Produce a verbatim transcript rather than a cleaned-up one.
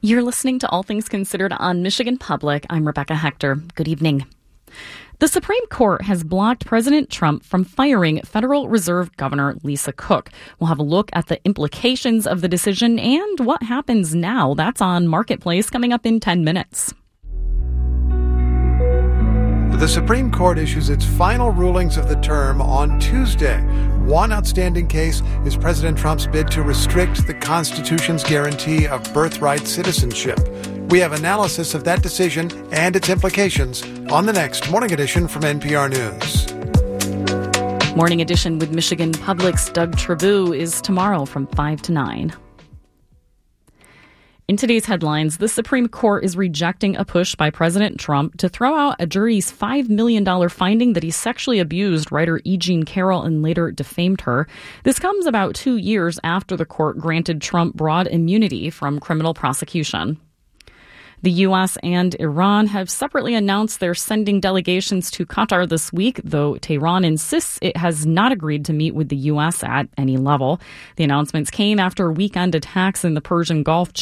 You're listening to All Things Considered on Michigan Public. I'm Rebecca Hector. Good evening. The Supreme Court has blocked President Trump from firing Federal Reserve Governor Lisa Cook. We'll have a look at the implications of the decision and what happens now. That's on Marketplace coming up in ten minutes. The Supreme Court issues its final rulings of the term on Tuesday. One outstanding case is President Trump's bid to restrict the Constitution's guarantee of birthright citizenship. We have analysis of that decision and its implications on the next Morning Edition from N P R News. Morning Edition with Michigan Public's Doug Trabue is tomorrow from five to nine. In today's headlines, the Supreme Court is rejecting a push by President Trump to throw out a jury's five million dollars finding that he sexually abused writer E. Jean Carroll and later defamed her. This comes about two years after the court granted Trump broad immunity from criminal prosecution. The U S and Iran have separately announced they're sending delegations to Qatar this week, though Tehran insists it has not agreed to meet with the U S at any level. The announcements came after weekend attacks in the Persian Gulf